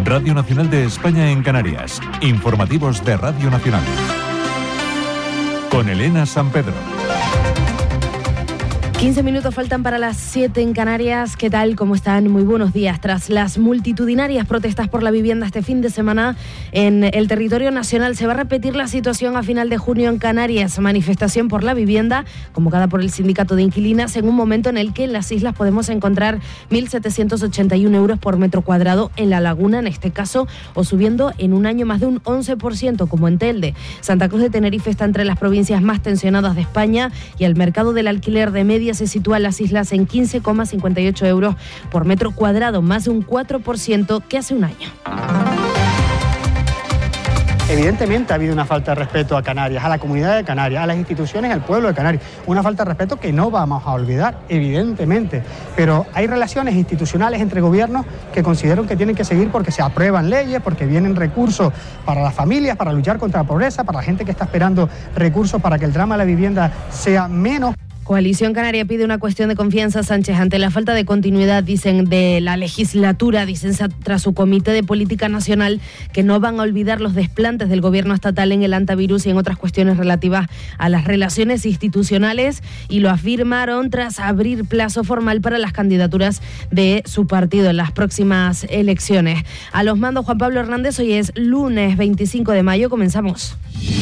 Radio Nacional de España en Canarias. Informativos de Radio Nacional. Con Elena San Pedro. 15 minutos faltan para las 7 en Canarias. ¿Qué tal? ¿Cómo están? Muy buenos días. Tras las multitudinarias protestas por la vivienda este fin de semana en el territorio nacional, se va a repetir la situación a final de junio en Canarias. Manifestación por la vivienda convocada por el Sindicato de Inquilinas en un momento en el que en las islas podemos encontrar 1.781 euros por metro cuadrado, en La Laguna en este caso, o subiendo en un año más de un 11% como en Telde. Santa Cruz de Tenerife está entre las provincias más tensionadas de España y el mercado del alquiler de media se sitúa en las islas en 15,58 euros por metro cuadrado, más de un 4% que hace un año. Evidentemente ha habido una falta de respeto a Canarias, a la comunidad de Canarias, a las instituciones, al pueblo de Canarias. Una falta de respeto que no vamos a olvidar, evidentemente. Pero hay relaciones institucionales entre gobiernos que considero que tienen que seguir porque se aprueban leyes, porque vienen recursos para las familias, para luchar contra la pobreza, para la gente que está esperando recursos para que el drama de la vivienda sea menos. Coalición Canaria pide una cuestión de confianza, Sánchez, ante la falta de continuidad, dicen, de la legislatura, dicen tras su Comité de Política Nacional, que no van a olvidar los desplantes del gobierno estatal en el antivirus y en otras cuestiones relativas a las relaciones institucionales, y lo afirmaron tras abrir plazo formal para las candidaturas de su partido en las próximas elecciones. A los mandos Juan Pablo Hernández, hoy es lunes 25 de mayo, comenzamos.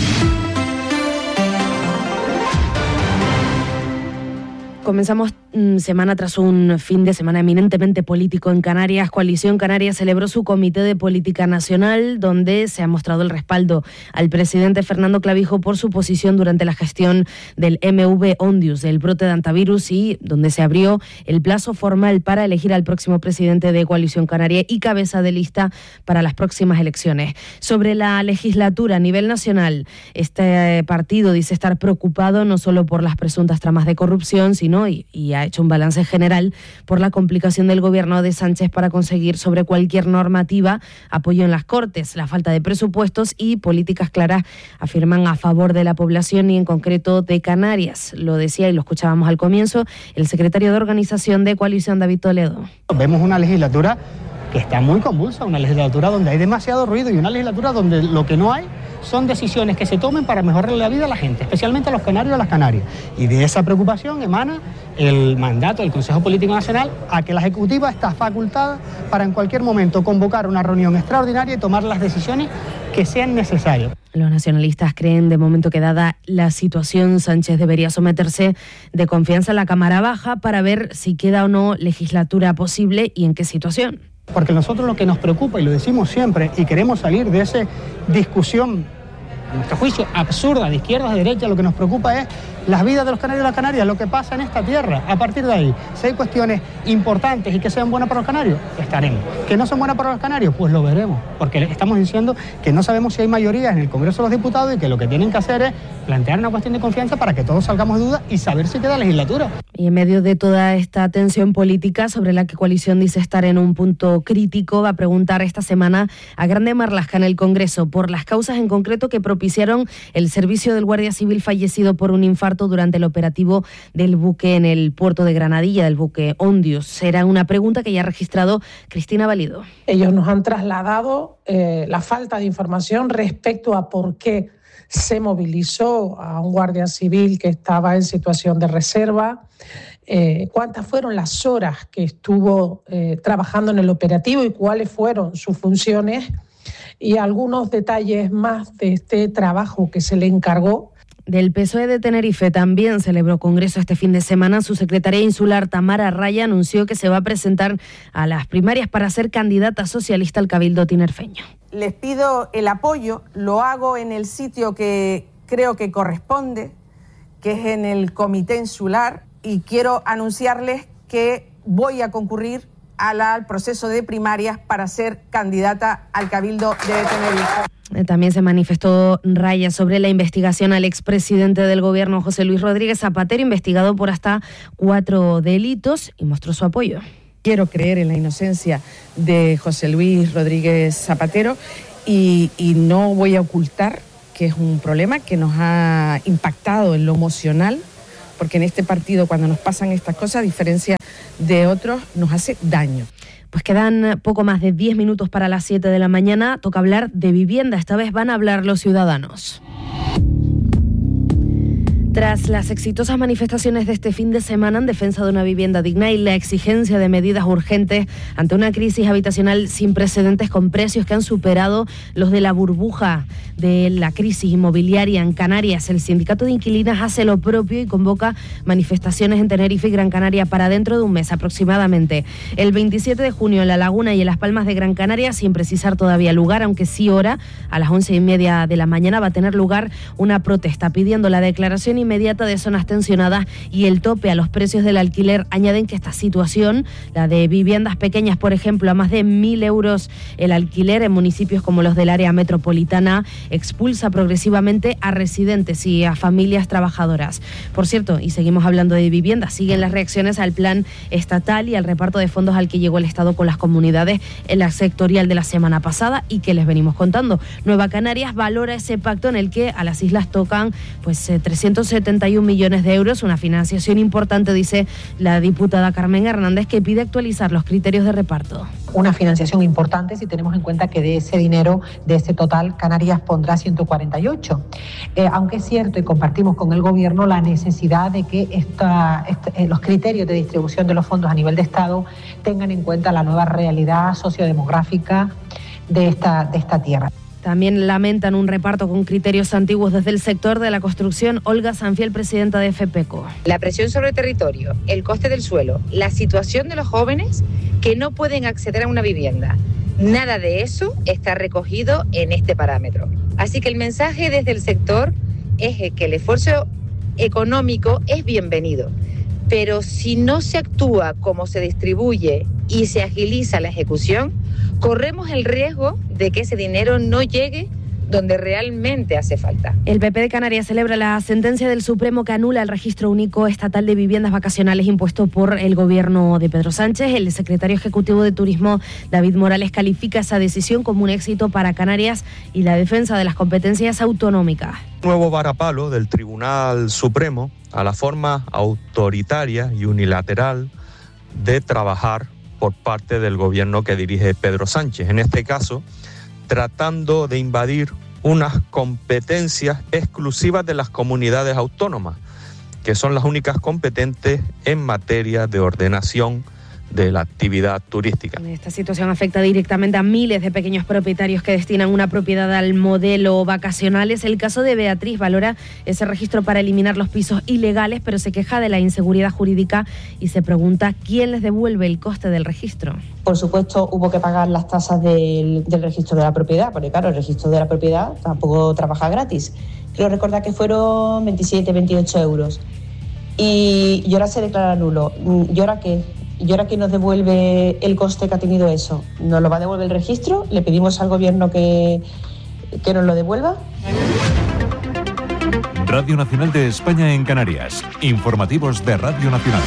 Comenzamos semana tras un fin de semana eminentemente político en Canarias. Coalición Canaria celebró su Comité de Política Nacional, donde se ha mostrado el respaldo al presidente Fernando Clavijo por su posición durante la gestión del MV Ondius, del brote de antivirus, y donde se abrió el plazo formal para elegir al próximo presidente de Coalición Canaria y cabeza de lista para las próximas elecciones. Sobre la legislatura a nivel nacional, este partido dice estar preocupado no solo por las presuntas tramas de corrupción, sino y ha hecho un balance general por la complicación del gobierno de Sánchez para conseguir sobre cualquier normativa apoyo en las Cortes, la falta de presupuestos y políticas claras, afirman, a favor de la población y en concreto de Canarias. Lo decía y lo escuchábamos al comienzo el secretario de organización de Coalición, David Toledo. Vemos una legislatura que está muy convulsa, una legislatura donde hay demasiado ruido y una legislatura donde lo que no hay son decisiones que se tomen para mejorar la vida a la gente, especialmente a los canarios y a las canarias. Y de esa preocupación emana el mandato del Consejo Político Nacional a que la Ejecutiva está facultada para en cualquier momento convocar una reunión extraordinaria y tomar las decisiones que sean necesarias. Los nacionalistas creen de momento que, dada la situación, Sánchez debería someterse de confianza a la Cámara Baja para ver si queda o no legislatura posible y en qué situación. Porque nosotros lo que nos preocupa, y lo decimos siempre, y queremos salir de esa discusión, a nuestro juicio, absurda, de izquierda a derecha, lo que nos preocupa es las vidas de los canarios y las canarias, lo que pasa en esta tierra. A partir de ahí, si hay cuestiones importantes y que sean buenas para los canarios, estaremos. Que no son buenas para los canarios, pues lo veremos. Porque estamos diciendo que no sabemos si hay mayoría en el Congreso de los Diputados y que lo que tienen que hacer es plantear una cuestión de confianza para que todos salgamos de dudas y saber si queda legislatura. Y en medio de toda esta tensión política sobre la que Coalición dice estar en un punto crítico, va a preguntar esta semana a Grande Marlaska en el Congreso por las causas en concreto que propiciaron el servicio del Guardia Civil fallecido por un infarto durante el operativo del buque en el puerto de Granadilla, del buque Ondius. Será una pregunta que ya ha registrado Cristina Valido. Ellos nos han trasladado la falta de información respecto a por qué se movilizó a un guardia civil que estaba en situación de reserva, cuántas fueron las horas que estuvo trabajando en el operativo y cuáles fueron sus funciones, y algunos detalles más de este trabajo que se le encargó. Del PSOE de Tenerife también celebró congreso este fin de semana. Su secretaria insular, Tamara Raya, anunció que se va a presentar a las primarias para ser candidata socialista al Cabildo tinerfeño. Les pido el apoyo, lo hago en el sitio que creo que corresponde, que es en el Comité Insular, y quiero anunciarles que voy a concurrir al proceso de primarias para ser candidata al Cabildo de Tenerife. También se manifestó Raya sobre la investigación al expresidente del gobierno, José Luis Rodríguez Zapatero, investigado por hasta 4 delitos, y mostró su apoyo. Quiero creer en la inocencia de José Luis Rodríguez Zapatero y no voy a ocultar que es un problema que nos ha impactado en lo emocional, porque en este partido, cuando nos pasan estas cosas, a diferencia de otros, nos hace daño. Pues quedan poco más de 10 minutos para las 7 de la mañana. Toca hablar de vivienda. Esta vez van a hablar los ciudadanos. Tras las exitosas manifestaciones de este fin de semana en defensa de una vivienda digna y la exigencia de medidas urgentes ante una crisis habitacional sin precedentes con precios que han superado los de la burbuja de la crisis inmobiliaria en Canarias, el sindicato de inquilinas hace lo propio y convoca manifestaciones en Tenerife y Gran Canaria para dentro de un mes aproximadamente. El 27 de junio en La Laguna y en Las Palmas de Gran Canaria, sin precisar todavía lugar, aunque sí hora, a las 11:30 de la mañana va a tener lugar una protesta pidiendo la declaración inmediata de zonas tensionadas y el tope a los precios del alquiler. Añaden que esta situación, la de viviendas pequeñas, por ejemplo, a más de 1.000 euros el alquiler en municipios como los del área metropolitana, expulsa progresivamente a residentes y a familias trabajadoras. Por cierto, y seguimos hablando de viviendas, siguen las reacciones al plan estatal y al reparto de fondos al que llegó el Estado con las comunidades en la sectorial de la semana pasada y que les venimos contando. Nueva Canarias valora ese pacto en el que a las islas tocan 371 millones de euros, una financiación importante, dice la diputada Carmen Hernández, que pide actualizar los criterios de reparto. Una financiación importante si tenemos en cuenta que de ese dinero, de ese total, Canarias pondrá 148. Aunque es cierto y compartimos con el Gobierno la necesidad de que los criterios de distribución de los fondos a nivel de Estado tengan en cuenta la nueva realidad sociodemográfica de esta tierra. También lamentan un reparto con criterios antiguos desde el sector de la construcción. Olga Sanfiel, presidenta de FEPECO. La presión sobre el territorio, el coste del suelo, la situación de los jóvenes que no pueden acceder a una vivienda. Nada de eso está recogido en este parámetro. Así que el mensaje desde el sector es que el esfuerzo económico es bienvenido, pero si no se actúa como se distribuye y se agiliza la ejecución, corremos el riesgo de que ese dinero no llegue donde realmente hace falta. El PP de Canarias celebra la sentencia del Supremo que anula el registro único estatal de viviendas vacacionales impuesto por el gobierno de Pedro Sánchez. El secretario ejecutivo de Turismo, David Morales, califica esa decisión como un éxito para Canarias y la defensa de las competencias autonómicas. Nuevo varapalo del Tribunal Supremo a la forma autoritaria y unilateral de trabajar por parte del gobierno que dirige Pedro Sánchez. En este caso, tratando de invadir unas competencias exclusivas de las comunidades autónomas, que son las únicas competentes en materia de ordenación de la actividad turística. Esta situación afecta directamente a miles de pequeños propietarios que destinan una propiedad al modelo vacacional. Es el caso de Beatriz. Valora ese registro para eliminar los pisos ilegales, pero se queja de la inseguridad jurídica y se pregunta quién les devuelve el coste del registro. Por supuesto, hubo que pagar las tasas del registro de la propiedad, porque claro, el registro de la propiedad tampoco trabaja gratis. Quiero recordar que fueron 27, 28 euros. Y ahora se declara nulo. ¿Y ahora qué? ¿Y ahora quién nos devuelve el coste que ha tenido eso? ¿Nos lo va a devolver el registro? ¿Le pedimos al gobierno que nos lo devuelva? Radio Nacional de España en Canarias. Informativos de Radio Nacional.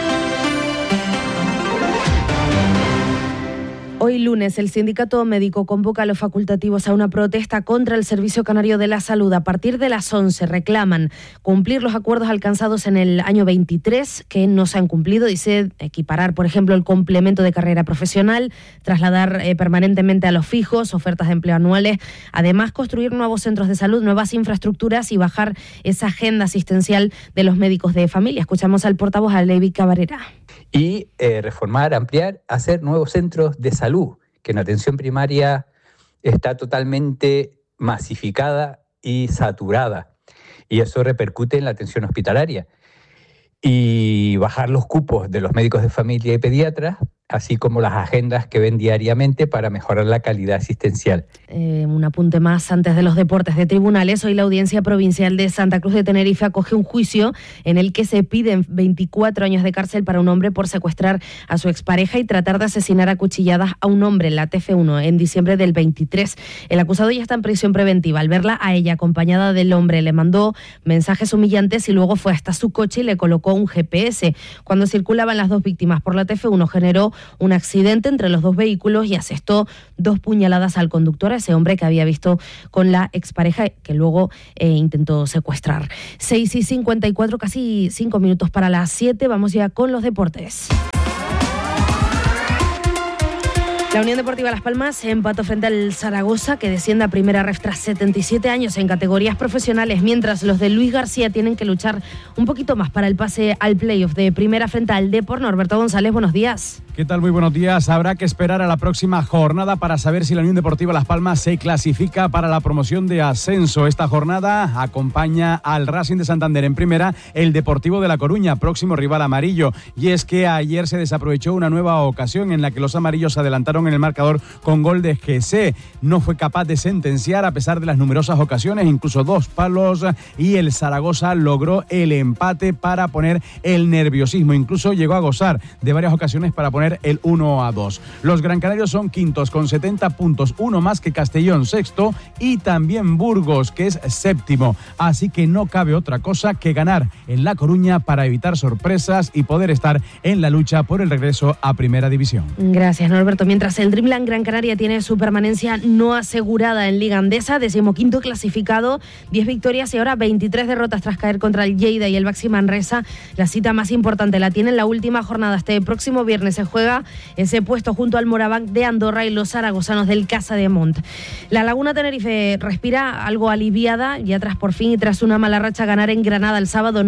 Hoy lunes, el sindicato médico convoca a los facultativos a una protesta contra el Servicio Canario de la Salud. A partir de las 11 reclaman cumplir los acuerdos alcanzados en el año 23, que no se han cumplido. Dice equiparar, por ejemplo, el complemento de carrera profesional, trasladar permanentemente a los fijos, ofertas de empleo anuales. Además, construir nuevos centros de salud, nuevas infraestructuras y bajar esa agenda asistencial de los médicos de familia. Escuchamos al portavoz, a Levi Cabrera. Y reformar, ampliar, hacer nuevos centros de salud, que en atención primaria está totalmente masificada y saturada, y eso repercute en la atención hospitalaria. Y bajar los cupos de los médicos de familia y pediatras, así como las agendas que ven diariamente para mejorar la calidad asistencial. Un apunte más antes de los deportes de tribunales. Hoy la Audiencia Provincial de Santa Cruz de Tenerife acoge un juicio en el que se piden 24 años de cárcel para un hombre por secuestrar a su expareja y tratar de asesinar a cuchilladas a un hombre en la TF1 en diciembre del 23. El acusado ya está en prisión preventiva. Al verla a ella acompañada del hombre, le mandó mensajes humillantes y luego fue hasta su coche y le colocó un GPS. Cuando circulaban las dos víctimas por la TF1 generó un accidente entre los dos vehículos y asestó 2 puñaladas al conductor, a ese hombre que había visto con la expareja que luego intentó secuestrar. 6:54, casi 5 minutos para las 7. Vamos ya con los deportes. La Unión Deportiva Las Palmas empató frente al Zaragoza, que desciende a primera ref tras 77 años en categorías profesionales, mientras los de Luis García tienen que luchar un poquito más para el pase al playoff de primera frente al Depor. Norberto González, buenos días. ¿Qué tal? Muy buenos días. Habrá que esperar a la próxima jornada para saber si la Unión Deportiva Las Palmas se clasifica para la promoción de ascenso. Esta jornada acompaña al Racing de Santander en primera, el Deportivo de La Coruña, próximo rival amarillo. Y es que ayer se desaprovechó una nueva ocasión en la que los amarillos se adelantaron en el marcador con gol de Gessé. No fue capaz de sentenciar a pesar de las numerosas ocasiones, incluso 2 palos, y el Zaragoza logró el empate para poner el nerviosismo. Incluso llegó a gozar de varias ocasiones para poner el 1-2. Los Gran Canarios son quintos con 70 puntos, uno más que Castellón, sexto, y también Burgos, que es séptimo. Así que no cabe otra cosa que ganar en La Coruña para evitar sorpresas y poder estar en la lucha por el regreso a Primera División. Gracias, Norberto. Mientras el Dreamland Gran Canaria tiene su permanencia no asegurada en Liga Andesa, 15º clasificado, 10 victorias y ahora 23 derrotas tras caer contra el Lleida y el Baxi Manresa. La cita más importante la tiene en la última jornada. Este próximo viernes se juega ese puesto junto al Moraván de Andorra y los zaragozanos del Casa de Mont. La Laguna Tenerife respira algo aliviada, ya tras por fin y tras una mala racha ganar en Granada el sábado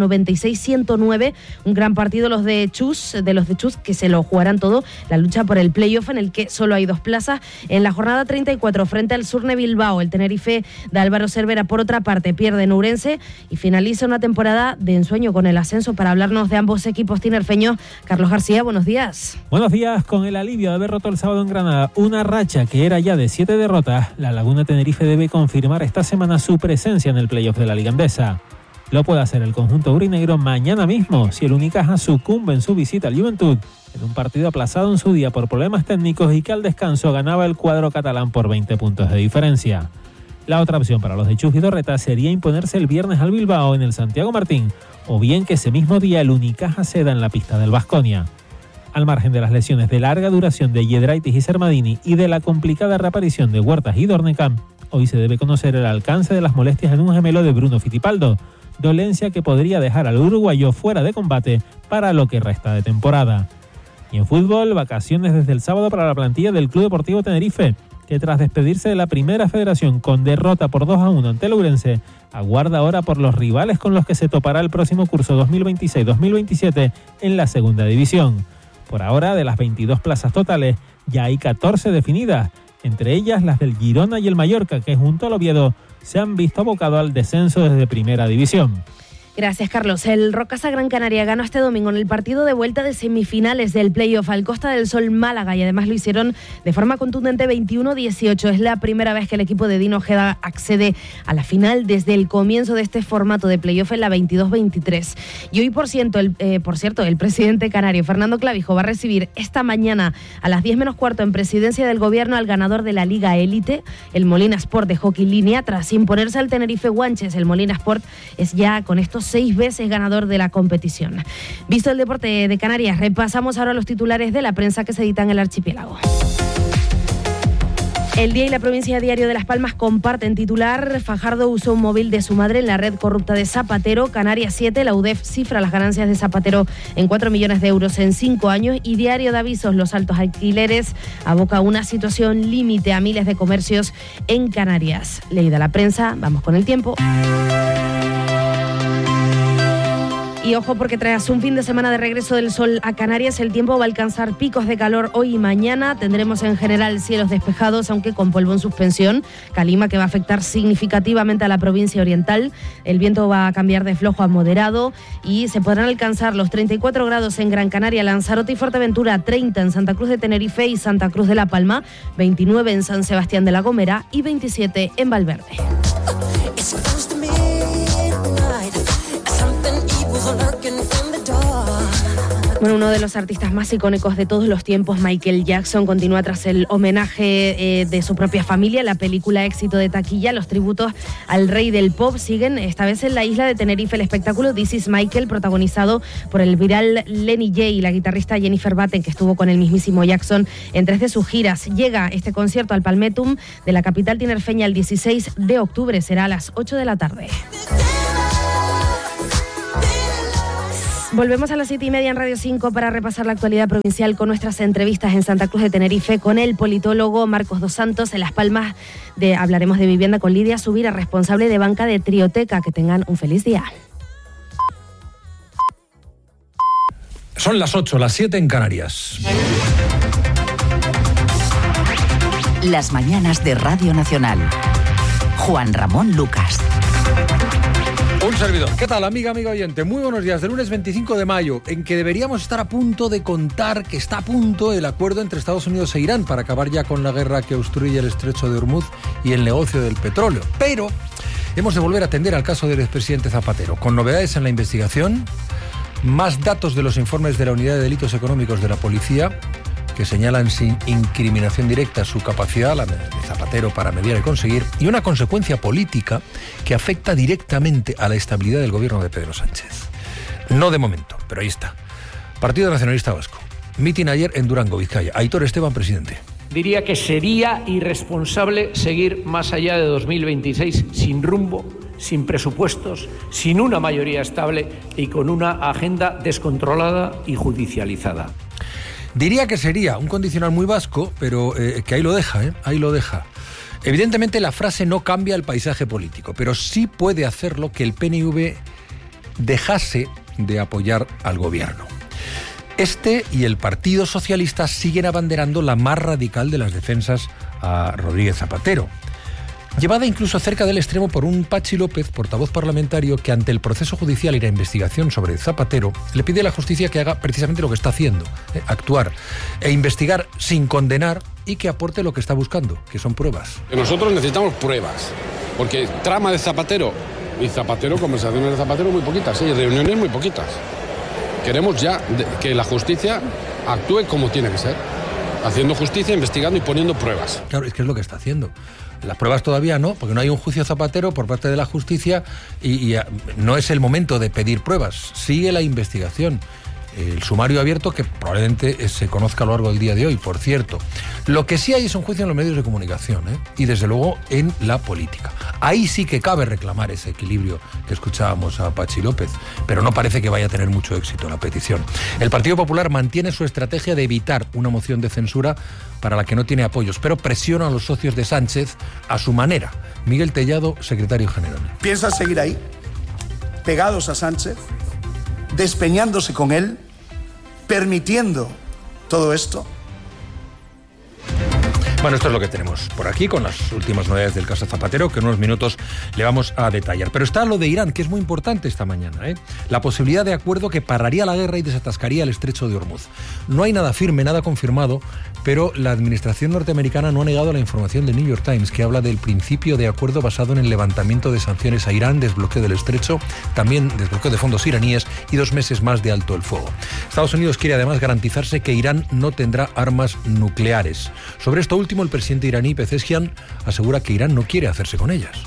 96-109, un gran partido los de Chus, que se lo jugarán todo, la lucha por el playoff en el que solo hay 2 plazas. En la jornada 34 frente al Surne Bilbao, el Tenerife de Álvaro Cervera por otra parte pierde en Ourense y finaliza una temporada de ensueño con el ascenso. Para hablarnos de ambos equipos tinerfeños, Carlos García, buenos días. Buenos días. Con el alivio de haber roto el sábado en Granada una racha que era ya de 7 derrotas, la Laguna Tenerife debe confirmar esta semana su presencia en el playoff de la Liga Andesa. Lo puede hacer el conjunto aurinegro mañana mismo si el Unicaja sucumbe en su visita al Juventud en un partido aplazado en su día por problemas técnicos y que al descanso ganaba el cuadro catalán por 20 puntos de diferencia. La otra opción para los de Chus Vidorreta sería imponerse el viernes al Bilbao en el Santiago Martín, o bien que ese mismo día el Unicaja ceda en la pista del Baskonia. Al margen de las lesiones de larga duración de Yedraitis y Sermadini y de la complicada reaparición de Huertas y Dornecamp, hoy se debe conocer el alcance de las molestias en un gemelo de Bruno Fittipaldo, dolencia que podría dejar al uruguayo fuera de combate para lo que resta de temporada. Y en fútbol, vacaciones desde el sábado para la plantilla del Club Deportivo Tenerife, que tras despedirse de la Primera Federación con derrota por 2-1 ante el Ourense, aguarda ahora por los rivales con los que se topará el próximo curso 2026-2027 en la Segunda División. Por ahora, de las 22 plazas totales, ya hay 14 definidas, entre ellas las del Girona y el Mallorca, que junto al Oviedo se han visto abocados al descenso desde Primera División. Gracias, Carlos. El Rocasa Gran Canaria ganó este domingo en el partido de vuelta de semifinales del playoff al Costa del Sol Málaga y además lo hicieron de forma contundente 21-18. Es la primera vez que el equipo de Dino Ojeda accede a la final desde el comienzo de este formato de playoff en la 22-23. Y hoy, por cierto, el presidente canario Fernando Clavijo va a recibir esta mañana a las 10 menos cuarto en presidencia del gobierno al ganador de la Liga Élite, el Molina Sport de hockey línea, tras imponerse al Tenerife Guanches. El Molina Sport es ya con estos 6 veces ganador de la competición. Visto el deporte de Canarias, repasamos ahora los titulares de la prensa que se editan en el archipiélago. El Día y la Provincia Diario de Las Palmas comparten titular: Fajardo usó un móvil de su madre en la red corrupta de Zapatero. Canarias 7, la UDEF cifra las ganancias de Zapatero en 4 millones de euros en 5 años. Y Diario de Avisos, los altos alquileres aboca una situación límite a miles de comercios en Canarias. Leída la prensa, vamos con el tiempo. Y ojo, porque tras un fin de semana de regreso del sol a Canarias, el tiempo va a alcanzar picos de calor hoy y mañana. Tendremos en general cielos despejados, aunque con polvo en suspensión. Calima que va a afectar significativamente a la provincia oriental. El viento va a cambiar de flojo a moderado y se podrán alcanzar los 34 grados en Gran Canaria, Lanzarote y Fuerteventura, 30 en Santa Cruz de Tenerife y Santa Cruz de La Palma, 29 en San Sebastián de la Gomera y 27 en Valverde. Bueno, uno de los artistas más icónicos de todos los tiempos, Michael Jackson, continúa tras el homenaje de su propia familia, la película éxito de taquilla. Los tributos al rey del pop siguen, esta vez en la isla de Tenerife, el espectáculo This is Michael, protagonizado por el viral Lenny J y la guitarrista Jennifer Batten, que estuvo con el mismísimo Jackson en 3 de sus giras. Llega este concierto al Palmetum de la capital tinerfeña el 16 de octubre, será a las 8 de la tarde. Volvemos a las 7:30 en Radio 5 para repasar la actualidad provincial con nuestras entrevistas en Santa Cruz de Tenerife con el politólogo Marcos dos Santos. En Las Palmas hablaremos de vivienda con Lidia Subira, responsable de banca de Trioteca. Que tengan un feliz día. Son las 8, las 7 en Canarias. Las mañanas de Radio Nacional. Juan Ramón Lucas. Un servidor. ¿Qué tal, amiga oyente? Muy buenos días. Del lunes 25 de mayo, en que deberíamos estar a punto de contar que está a punto el acuerdo entre Estados Unidos e Irán para acabar ya con la guerra que obstruye el estrecho de Hormuz y el negocio del petróleo. Pero hemos de volver a atender al caso del expresidente Zapatero, con novedades en la investigación, más datos de los informes de la Unidad de Delitos Económicos de la Policía, que señalan sin incriminación directa su capacidad, la de Zapatero, para mediar y conseguir, y una consecuencia política que afecta directamente a la estabilidad del gobierno de Pedro Sánchez. No de momento, pero ahí está. Partido Nacionalista Vasco. Mitin ayer en Durango, Vizcaya. Aitor Esteban, presidente. Diría que sería irresponsable seguir más allá de 2026 sin rumbo, sin presupuestos, sin una mayoría estable y con una agenda descontrolada y judicializada. Diría que sería un condicional muy vasco, pero que ahí lo deja, ahí lo deja. Evidentemente la frase no cambia el paisaje político, pero sí puede hacerlo que el PNV dejase de apoyar al gobierno. Este y el Partido Socialista siguen abanderando la más radical de las defensas a Rodríguez Zapatero, llevada incluso cerca del extremo por un Pachi López, portavoz parlamentario, que ante el proceso judicial y la investigación sobre Zapatero le pide a la justicia que haga precisamente lo que está haciendo, actuar e investigar sin condenar y que aporte lo que está buscando, que son pruebas. Nosotros necesitamos pruebas, porque trama de Zapatero y Zapatero, conversaciones de Zapatero muy poquitas, y reuniones muy poquitas. Queremos ya que la justicia actúe como tiene que ser, haciendo justicia, investigando y poniendo pruebas. Claro, es que es lo que está haciendo. Las pruebas todavía no, porque no hay un juicio Zapatero por parte de la justicia y no es el momento de pedir pruebas. Sigue la investigación. El sumario abierto, que probablemente se conozca a lo largo del día de hoy, por cierto. Lo que sí hay es un juicio en los medios de comunicación, y desde luego en la política. Ahí sí que cabe reclamar ese equilibrio que escuchábamos a Pachi López, pero no parece que vaya a tener mucho éxito la petición. El Partido Popular mantiene su estrategia de evitar una moción de censura para la que no tiene apoyos, pero presiona a los socios de Sánchez a su manera. Miguel Tellado, secretario general. ¿Piensan seguir ahí, pegados a Sánchez, despeñándose con él, permitiendo todo esto? Bueno, esto es lo que tenemos por aquí con las últimas novedades del caso Zapatero, que en unos minutos le vamos a detallar. Pero está lo de Irán, que es muy importante esta mañana, La posibilidad de acuerdo que pararía la guerra y desatascaría el estrecho de Hormuz. No hay nada firme, nada confirmado, pero la administración norteamericana no ha negado la información del New York Times, que habla del principio de acuerdo basado en el levantamiento de sanciones a Irán, desbloqueo del estrecho, también desbloqueo de fondos iraníes y 2 meses más de alto el fuego. Estados Unidos quiere además garantizarse que Irán no tendrá armas nucleares. Sobre esto último, el presidente iraní Pezeshkian asegura que Irán no quiere hacerse con ellas.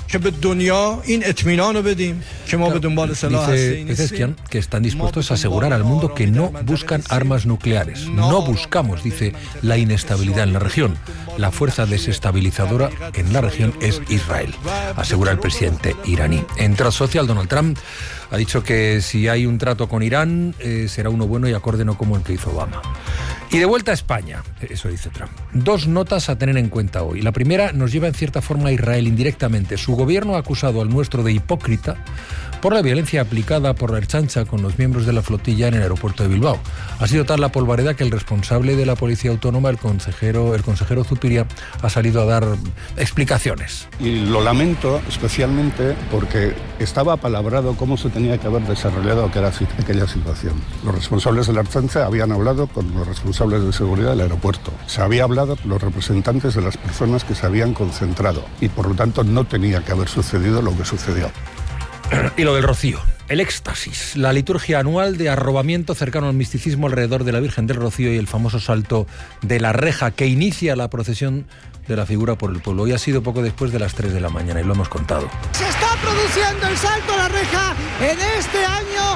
Dice Pezeshkian que están dispuestos a asegurar al mundo que no buscan armas nucleares. No buscamos, dice, la inestabilidad en la región. La fuerza desestabilizadora en la región es Israel, asegura el presidente iraní. En Trust Social, Donald Trump ha dicho que si hay un trato con Irán, será uno bueno y acorde, no como el que hizo Obama. Y de vuelta a España, eso dice Trump. 2 notas a tener en cuenta hoy. La primera nos lleva en cierta forma a Israel indirectamente. Su gobierno ha acusado al nuestro de hipócrita por la violencia aplicada por la Ertzaintza con los miembros de la flotilla en el aeropuerto de Bilbao. Ha sido tal la polvareda que el responsable de la Policía Autónoma, el consejero Zupiria, ha salido a dar explicaciones. Y lo lamento especialmente porque estaba apalabrado cómo se tenía que haber desarrollado aquella situación. Los responsables de la Ertzaintza habían hablado con los responsables de seguridad del aeropuerto. Se había hablado con los representantes de las personas que se habían concentrado y por lo tanto no tenía que haber sucedido lo que sucedió. Y lo del Rocío, el éxtasis, la liturgia anual de arrobamiento cercano al misticismo alrededor de la Virgen del Rocío y el famoso salto de la reja que inicia la procesión de la figura por el pueblo. Hoy ha sido poco después de las 3 de la mañana y lo hemos contado. Se está produciendo el salto a la reja en este año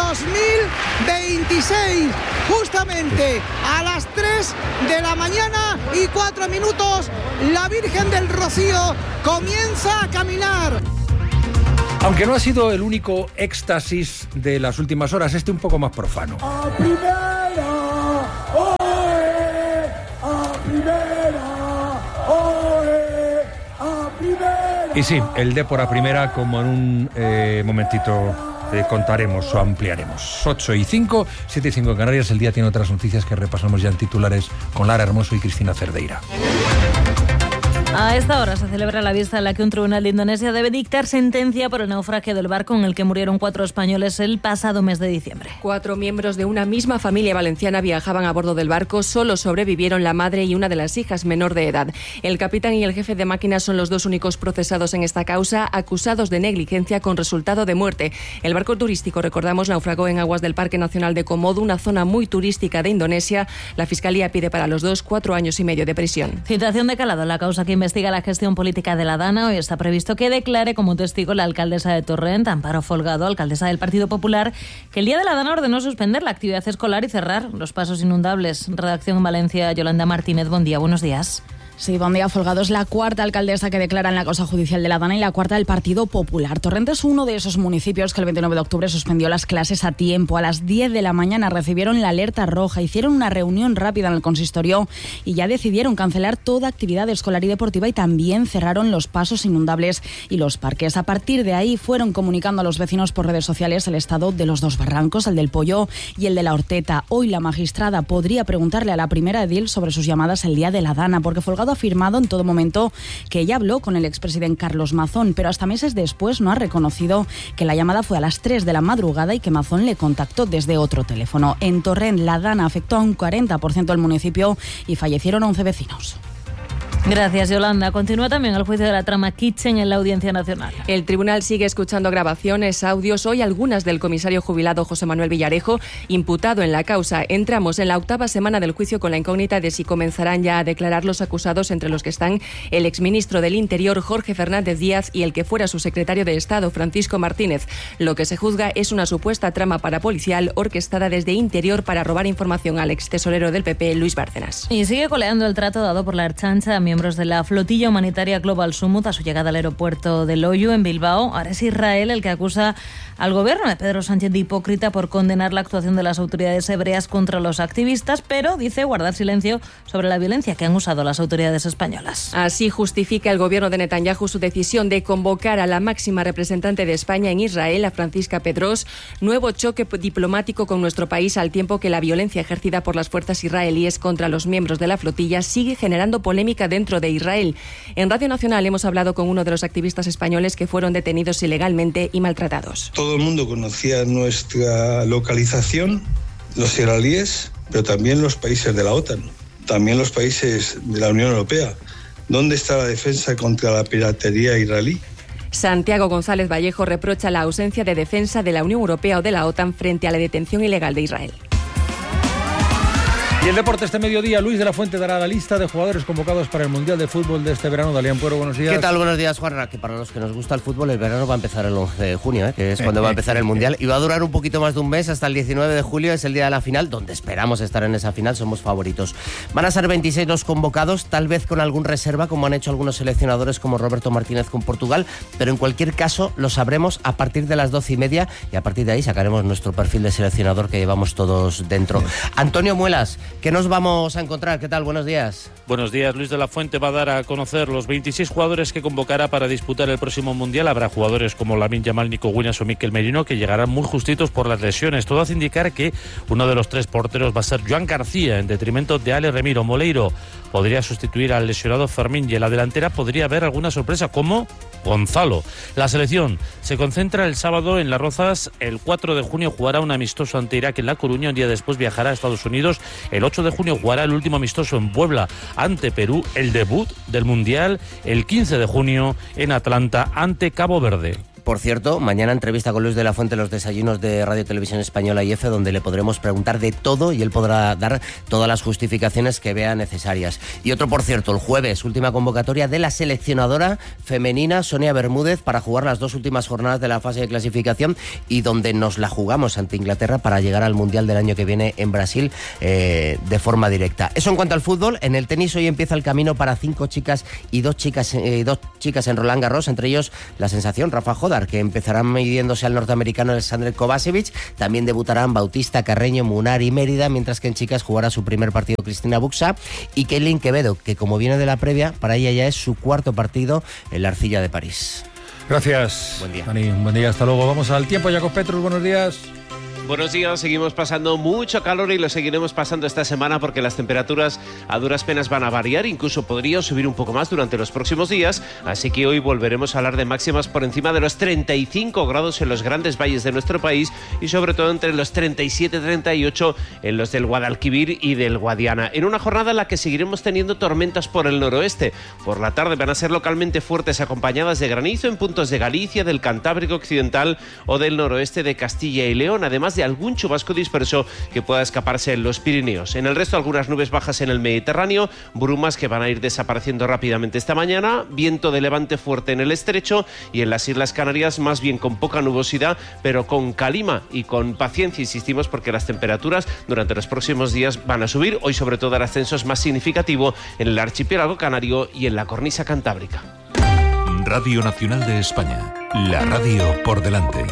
2026, justamente a las 3 de la mañana y 4 minutos, la Virgen del Rocío comienza a caminar. Aunque no ha sido el único éxtasis de las últimas horas, un poco más profano. ¡A primera! ¡Oe! ¡A primera! ¡Oe! ¡A primera! Y sí, el Depor a primera, como en un momentito contaremos o ampliaremos. 8:05, 7:05 en Canarias. El día tiene otras noticias que repasamos ya en titulares con Lara Hermoso y Cristina Cerdeira. A esta hora se celebra la vista en la que un tribunal de Indonesia debe dictar sentencia por el naufragio del barco en el que murieron 4 españoles el pasado mes de diciembre. 4 miembros de una misma familia valenciana viajaban a bordo del barco. Solo sobrevivieron la madre y una de las hijas, menor de edad. El capitán y el jefe de máquinas son los 2 únicos procesados en esta causa, acusados de negligencia con resultado de muerte. El barco turístico, recordamos, naufragó en aguas del Parque Nacional de Komodo, una zona muy turística de Indonesia. La Fiscalía pide para los 2 4 años y medio de prisión. Citación de calado en la causa que investiga la gestión política de la Dana. Hoy está previsto que declare como testigo la alcaldesa de Torrent, Amparo Folgado, alcaldesa del Partido Popular, que el día de la Dana ordenó suspender la actividad escolar y cerrar los pasos inundables. Redacción en Valencia, Yolanda Martínez. Buen día, buenos días. Sí, buen día. Folgado es la 4ª alcaldesa que declara en la causa judicial de la Dana y la 4ª del Partido Popular. Torrent es uno de esos municipios que el 29 de octubre suspendió las clases a tiempo. A las 10 de la mañana recibieron la alerta roja, hicieron una reunión rápida en el consistorio y ya decidieron cancelar toda actividad escolar y deportiva y también cerraron los pasos inundables y los parques. A partir de ahí fueron comunicando a los vecinos por redes sociales el estado de los 2 barrancos, el del Pollo y el de la Horteta. Hoy la magistrada podría preguntarle a la primera edil sobre sus llamadas el día de la Dana, porque Folgado ha afirmado en todo momento que ella habló con el expresidente Carlos Mazón, pero hasta meses después no ha reconocido que la llamada fue a las 3 de la madrugada y que Mazón le contactó desde otro teléfono. En Torrent, la Dana afectó a un 40% del municipio y fallecieron 11 vecinos. Gracias, Yolanda. Continúa también el juicio de la trama Kitchen en la Audiencia Nacional. El tribunal sigue escuchando grabaciones, audios, hoy algunas del comisario jubilado José Manuel Villarejo, imputado en la causa. Entramos en la 8ª semana del juicio con la incógnita de si comenzarán ya a declarar los acusados, entre los que están el exministro del Interior Jorge Fernández Díaz y el que fuera su secretario de Estado Francisco Martínez. Lo que se juzga es una supuesta trama parapolicial orquestada desde Interior para robar información al extesorero del PP, Luis Bárcenas. Y sigue coleando el trato dado por la Ertzaintza a miembros de la flotilla humanitaria Global Summit a su llegada al aeropuerto de Loiu, en Bilbao. Ahora es Israel el que acusa al gobierno de Pedro Sánchez de hipócrita por condenar la actuación de las autoridades hebreas contra los activistas, pero dice guardar silencio sobre la violencia que han usado las autoridades españolas. Así justifica el gobierno de Netanyahu su decisión de convocar a la máxima representante de España en Israel, a Francisca Pedros. Nuevo choque diplomático con nuestro país, al tiempo que la violencia ejercida por las fuerzas israelíes contra los miembros de la flotilla sigue generando polémica dentro de Israel. En Radio Nacional hemos hablado con uno de los activistas españoles que fueron detenidos ilegalmente y maltratados. Todo el mundo conocía nuestra localización, los israelíes, pero también los países de la OTAN, también los países de la Unión Europea. ¿Dónde está la defensa contra la piratería israelí? Santiago González Vallejo reprocha la ausencia de defensa de la Unión Europea o de la OTAN frente a la detención ilegal de Israel. Y el deporte este mediodía, Luis de la Fuente dará la lista de jugadores convocados para el Mundial de Fútbol de este verano. Dalian Puero, buenos días. ¿Qué tal? Buenos días, Juanra. Que para los que nos gusta el fútbol, el verano va a empezar el 11 de junio, que es cuando va a empezar el Mundial. Y va a durar un poquito más de un mes, hasta el 19 de julio, es el día de la final, donde esperamos estar en esa final, somos favoritos. Van a ser 26 los convocados, tal vez con algún reserva, como han hecho algunos seleccionadores, como Roberto Martínez con Portugal, pero en cualquier caso lo sabremos a partir de las 12:30 y a partir de ahí sacaremos nuestro perfil de seleccionador que llevamos todos dentro. Antonio Muelas, ¿qué nos vamos a encontrar? ¿Qué tal? Buenos días. Buenos días. Luis de la Fuente va a dar a conocer los 26 jugadores que convocará para disputar el próximo Mundial. Habrá jugadores como Lamine Yamal, Nico Williams o Mikel Merino que llegarán muy justitos por las lesiones. Todo hace indicar que uno de los 3 porteros va a ser Joan García en detrimento de Ale Remiro. Moleiro podría sustituir al lesionado Fermín y en la delantera podría haber alguna sorpresa como Gonzalo. La selección se concentra el sábado en Las Rozas. El 4 de junio jugará un amistoso ante Irak en La Coruña. Un día después viajará a Estados Unidos. El 8 de junio jugará el último amistoso en Puebla ante Perú. El debut del Mundial el 15 de junio en Atlanta ante Cabo Verde. Por cierto, mañana entrevista con Luis de la Fuente en los desayunos de Radio Televisión Española y EFE, donde le podremos preguntar de todo y él podrá dar todas las justificaciones que vea necesarias. Y otro, por cierto, el jueves, última convocatoria de la seleccionadora femenina Sonia Bermúdez para jugar las 2 últimas jornadas de la fase de clasificación y donde nos la jugamos ante Inglaterra para llegar al Mundial del año que viene en Brasil de forma directa. Eso en cuanto al fútbol. En el tenis hoy empieza el camino para 5 chicas y 2 chicas en Roland Garros, entre ellos la sensación Rafa Joda, Krasnodar, que empezarán midiéndose al norteamericano Alexander Kovacevic. También debutarán Bautista, Carreño, Munar y Mérida, mientras que en chicas jugará su primer partido Cristina Buxa y Kailin Quevedo, que como viene de la previa, para ella ya es su cuarto partido en la Arcilla de París. Gracias. Buen día. Dani, un buen día, hasta luego. Vamos al tiempo, Jacob Petrus, buenos días. Buenos días, seguimos pasando mucho calor y lo seguiremos pasando esta semana porque las temperaturas a duras penas van a variar, incluso podría subir un poco más durante los próximos días, así que hoy volveremos a hablar de máximas por encima de los 35 grados en los grandes valles de nuestro país y sobre todo entre los 37 y 38 en los del Guadalquivir y del Guadiana, en una jornada en la que seguiremos teniendo tormentas por el noroeste. Por la tarde van a ser localmente fuertes acompañadas de granizo en puntos de Galicia, del Cantábrico Occidental o del noroeste de Castilla y León, además de algún chubasco disperso que pueda escaparse en los Pirineos. En el resto, algunas nubes bajas en el Mediterráneo, brumas que van a ir desapareciendo rápidamente esta mañana, viento de levante fuerte en el estrecho y en las Islas Canarias más bien con poca nubosidad, pero con calima y con paciencia, insistimos, porque las temperaturas durante los próximos días van a subir. Hoy sobre todo el ascenso es más significativo en el archipiélago canario y en la cornisa cantábrica. Radio Nacional de España, la radio por delante.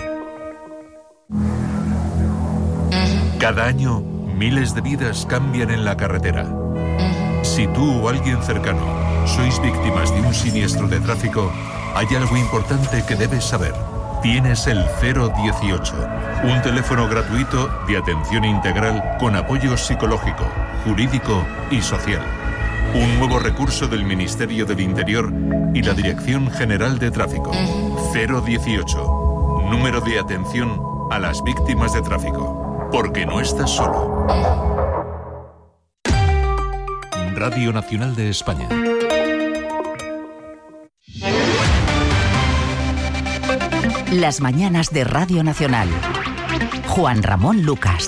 Cada año, miles de vidas cambian en la carretera. Si tú o alguien cercano sois víctimas de un siniestro de tráfico, hay algo importante que debes saber. Tienes el 018, un teléfono gratuito de atención integral con apoyo psicológico, jurídico y social. Un nuevo recurso del Ministerio del Interior y la Dirección General de Tráfico. 018, número de atención a las víctimas de tráfico. Porque no estás solo. Radio Nacional de España. Las mañanas de Radio Nacional. Juan Ramón Lucas.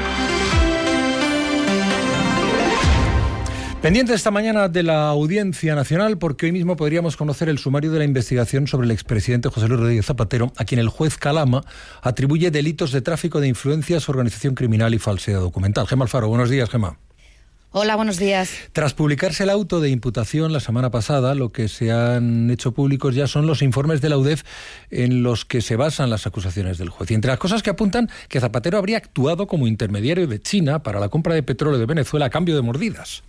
Pendiente esta mañana de la Audiencia Nacional, porque hoy mismo podríamos conocer el sumario de la investigación sobre el expresidente José Luis Rodríguez Zapatero, a quien el juez Calama atribuye delitos de tráfico de influencias, organización criminal y falsedad documental. Gemma Alfaro, buenos días, Gemma. Hola, buenos días. Tras publicarse el auto de imputación la semana pasada, lo que se han hecho públicos ya son los informes de la UDEF en los que se basan las acusaciones del juez. Y entre las cosas que apuntan, que Zapatero habría actuado como intermediario de China para la compra de petróleo de Venezuela a cambio de mordidas.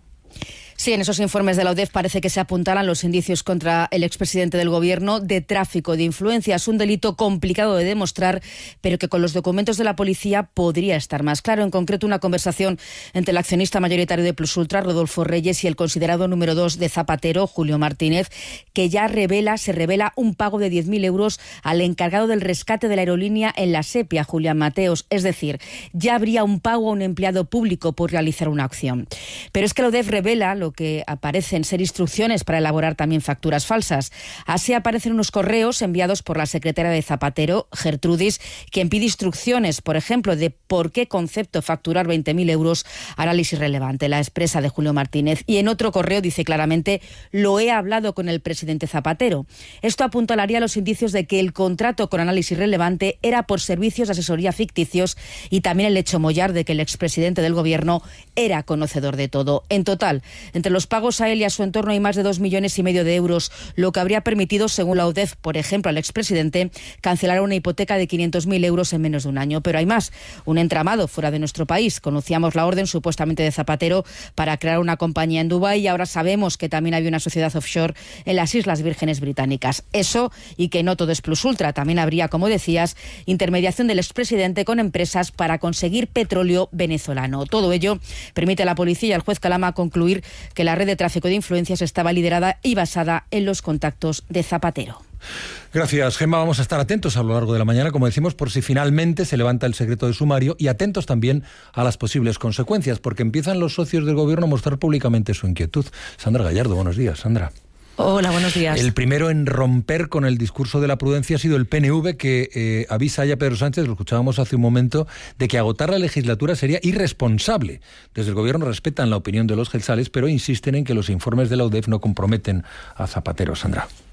Sí, en esos informes de la UDEF parece que se apuntaran los indicios contra el expresidente del Gobierno de tráfico de influencias, un delito complicado de demostrar, pero que con los documentos de la policía podría estar más claro. En concreto, una conversación entre el accionista mayoritario de Plus Ultra, Rodolfo Reyes, y el considerado número 2 de Zapatero, Julio Martínez, que ya se revela un pago de 10.000 euros al encargado del rescate de la aerolínea en la Sepia, Julián Mateos. Es decir, ya habría un pago a un empleado público por realizar una acción. Pero es que la UDEF revela lo que aparecen ser instrucciones para elaborar también facturas falsas. Así aparecen unos correos enviados por la secretaria de Zapatero, Gertrudis, quien pide instrucciones, por ejemplo, de por qué concepto facturar 20.000 euros, análisis relevante, la expresa de Julio Martínez. Y en otro correo dice claramente: lo he hablado con el presidente Zapatero. Esto apuntalaría a los indicios de que el contrato con análisis relevante era por servicios de asesoría ficticios y también el hecho mollar de que el expresidente del Gobierno era conocedor de todo. En total, entre los pagos a él y a su entorno hay más de 2,5 millones de euros, lo que habría permitido, según la UDEF, por ejemplo, al expresidente, cancelar una hipoteca de 500.000 euros en menos de un año. Pero hay más, un entramado fuera de nuestro país. Conocíamos la orden supuestamente de Zapatero para crear una compañía en Dubái y ahora sabemos que también había una sociedad offshore en las Islas Vírgenes Británicas. Eso, y que no todo es plus ultra, también habría, como decías, intermediación del expresidente con empresas para conseguir petróleo venezolano. Todo ello permite a la policía y al juez Calama concluir que la red de tráfico de influencias estaba liderada y basada en los contactos de Zapatero. Gracias, Gemma. Vamos a estar atentos a lo largo de la mañana, como decimos, por si finalmente se levanta el secreto de sumario, y atentos también a las posibles consecuencias, porque empiezan los socios del Gobierno a mostrar públicamente su inquietud. Sandra Gallardo, buenos días. Sandra. Hola, buenos días. El primero en romper con el discurso de la prudencia ha sido el PNV, que avisa ya a Pedro Sánchez, lo escuchábamos hace un momento, de que agotar la legislatura sería irresponsable. Desde el Gobierno respetan la opinión de los gelsales, pero insisten en que los informes de la UDEF no comprometen a Zapatero. Sandra.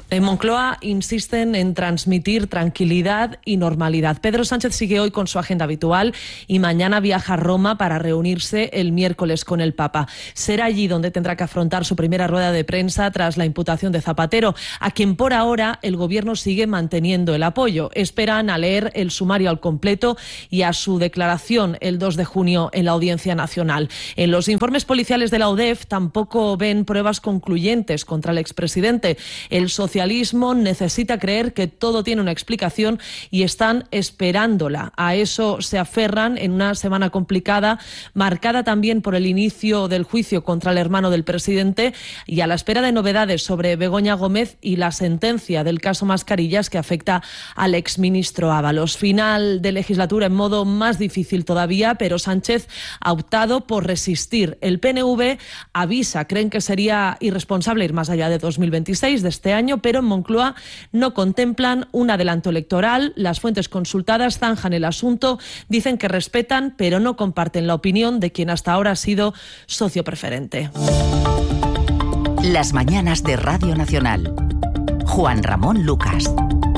En Moncloa insisten en transmitir tranquilidad y normalidad. Pedro Sánchez sigue hoy con su agenda habitual y mañana viaja a Roma para reunirse el miércoles con el Papa. Será allí donde tendrá que afrontar su primera rueda de prensa tras la imputación de Zapatero, a quien por ahora el Gobierno sigue manteniendo el apoyo. Esperan a leer el sumario al completo y a su declaración el 2 de junio en la Audiencia Nacional. En los informes policiales de la UDEF tampoco ven pruebas concluyentes contra el expresidente. El socialismo necesita creer que todo tiene una explicación y están esperándola. A eso se aferran en una semana complicada, marcada también por el inicio del juicio contra el hermano del presidente y a la espera de novedades sobre Begoña Gómez y la sentencia del caso Mascarillas que afecta al exministro Ábalos. Final de legislatura en modo más difícil todavía, pero Sánchez ha optado por resistir. El PNV avisa, creen que sería irresponsable ir más allá de 2026, de este año, pero en Moncloa no contemplan un adelanto electoral. Las fuentes consultadas zanjan el asunto, dicen que respetan, pero no comparten la opinión de quien hasta ahora ha sido socio preferente. Las mañanas de Radio Nacional. Juan Ramón Lucas.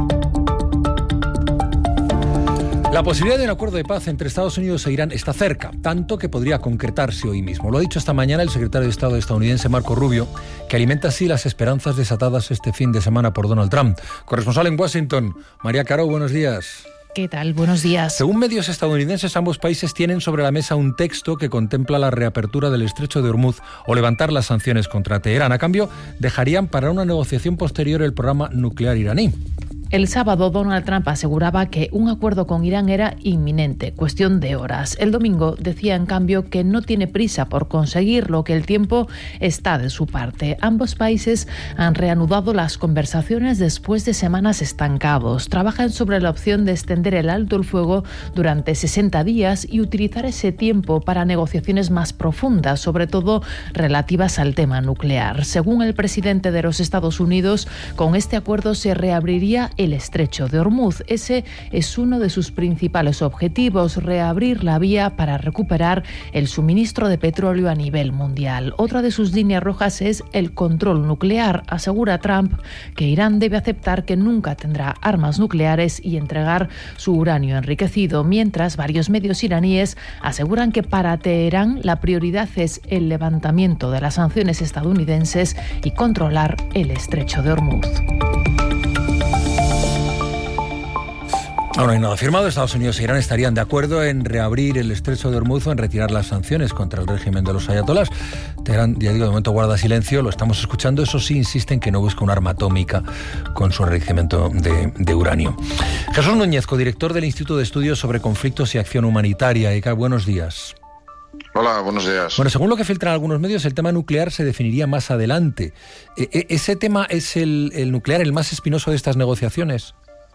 La posibilidad de un acuerdo de paz entre Estados Unidos e Irán está cerca, tanto que podría concretarse hoy mismo. Lo ha dicho esta mañana el secretario de Estado estadounidense Marco Rubio, que alimenta así las esperanzas desatadas este fin de semana por Donald Trump. Corresponsal en Washington, María Caro, buenos días. ¿Qué tal? Buenos días. Según medios estadounidenses, ambos países tienen sobre la mesa un texto que contempla la reapertura del estrecho de Hormuz o levantar las sanciones contra Teherán. A cambio, dejarían para una negociación posterior el programa nuclear iraní. El sábado, Donald Trump aseguraba que un acuerdo con Irán era inminente, cuestión de horas. El domingo decía, en cambio, que no tiene prisa por conseguirlo, que el tiempo está de su parte. Ambos países han reanudado las conversaciones después de semanas estancados. Trabajan sobre la opción de extender el alto el fuego durante 60 días y utilizar ese tiempo para negociaciones más profundas, sobre todo relativas al tema nuclear. Según el presidente de los Estados Unidos, con este acuerdo se reabriría el estrecho de Hormuz. Ese es uno de sus principales objetivos, reabrir la vía para recuperar el suministro de petróleo a nivel mundial. Otra de sus líneas rojas es el control nuclear. Asegura Trump que Irán debe aceptar que nunca tendrá armas nucleares y entregar su uranio enriquecido, mientras varios medios iraníes aseguran que para Teherán la prioridad es el levantamiento de las sanciones estadounidenses y controlar el estrecho de Hormuz. Aún no hay nada firmado. Estados Unidos e Irán estarían de acuerdo en reabrir el estrecho de Hormuz o en retirar las sanciones contra el régimen de los ayatolás. Teherán, ya digo, de momento guarda silencio, lo estamos escuchando. Eso sí, insiste en que no busca un arma atómica con su enriquecimiento de uranio. Jesús Núñez, codirector del Instituto de Estudios sobre Conflictos y Acción Humanitaria. ECA, buenos días. Hola, buenos días. Bueno, según lo que filtran algunos medios, el tema nuclear se definiría más adelante. ¿Ese tema es el nuclear el más espinoso de estas negociaciones?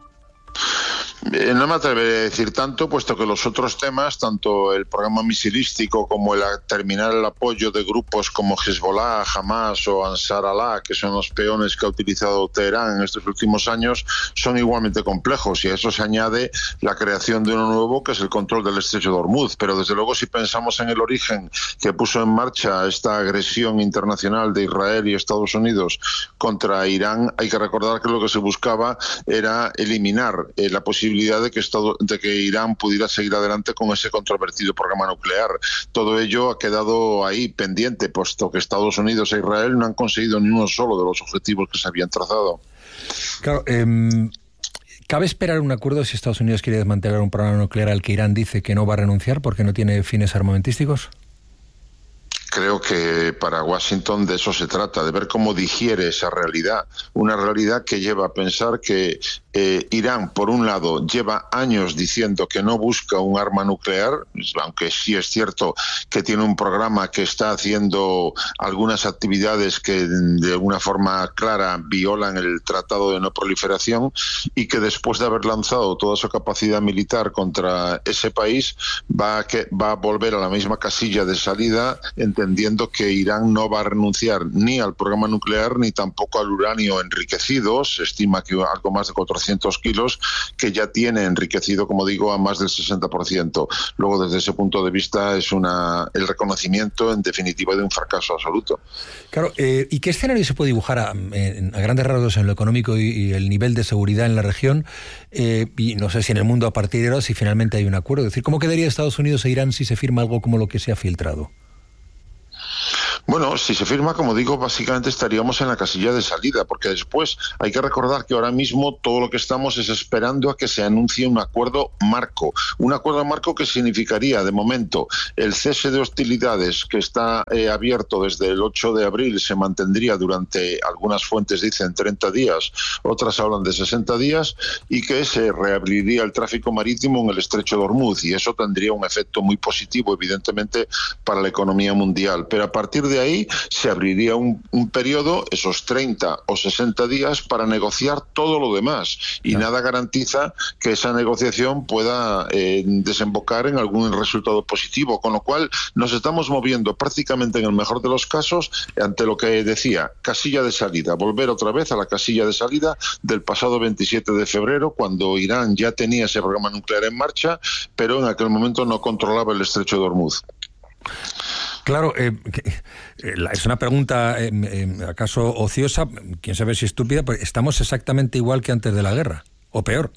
No me atreveré a decir tanto, puesto que los otros temas, tanto el programa misilístico como el terminar el apoyo de grupos como Hezbollah, Hamas o Ansar Allah, que son los peones que ha utilizado Teherán en estos últimos años, son igualmente complejos, y a eso se añade la creación de uno nuevo, que es el control del estrecho de Hormuz. Pero desde luego, si pensamos en el origen que puso en marcha esta agresión internacional de Israel y Estados Unidos contra Irán, hay que recordar que lo que se buscaba era eliminar la posibilidad de que Irán pudiera seguir adelante con ese controvertido programa nuclear. Todo ello ha quedado ahí pendiente, puesto que Estados Unidos e Israel no han conseguido ni uno solo de los objetivos que se habían trazado. Claro, ¿cabe esperar un acuerdo si Estados Unidos quiere desmantelar un programa nuclear al que Irán dice que no va a renunciar porque no tiene fines armamentísticos? Creo que para Washington de eso se trata, de ver cómo digiere esa realidad, una realidad que lleva a pensar que Irán, por un lado, lleva años diciendo que no busca un arma nuclear, aunque sí es cierto que tiene un programa que está haciendo algunas actividades que de alguna forma clara violan el Tratado de No Proliferación, y que después de haber lanzado toda su capacidad militar contra ese país va a volver a la misma casilla de salida, entendiendo que Irán no va a renunciar ni al programa nuclear ni tampoco al uranio enriquecido. Se estima que algo más de 400 200 kilos, que ya tiene enriquecido, como digo, a más del 60%. Luego, desde ese punto de vista, es el reconocimiento, en definitiva, de un fracaso absoluto. Claro, ¿y qué escenario se puede dibujar a grandes rasgos en lo económico y el nivel de seguridad en la región? Y no sé si en el mundo a partir de ahora, si finalmente hay un acuerdo. Es decir, ¿cómo quedaría Estados Unidos e Irán si se firma algo como lo que se ha filtrado? Bueno, si se firma, como digo, básicamente estaríamos en la casilla de salida, porque después hay que recordar que ahora mismo todo lo que estamos es esperando a que se anuncie un acuerdo marco. Un acuerdo marco que significaría, de momento, el cese de hostilidades que está abierto desde el 8 de abril, se mantendría durante, algunas fuentes dicen 30 días, otras hablan de 60 días, y que se reabriría el tráfico marítimo en el estrecho de Hormuz, y eso tendría un efecto muy positivo, evidentemente, para la economía mundial. Pero a partir de ahí se abriría un periodo, esos 30 o 60 días, para negociar todo lo demás, y nada garantiza que esa negociación pueda desembocar en algún resultado positivo, con lo cual nos estamos moviendo prácticamente, en el mejor de los casos, ante lo que decía, casilla de salida, volver otra vez a la casilla de salida del pasado 27 de febrero, cuando Irán ya tenía ese programa nuclear en marcha, pero en aquel momento no controlaba el estrecho de Hormuz. Claro, es una pregunta acaso ociosa, quién sabe si estúpida, pero estamos exactamente igual que antes de la guerra, o peor.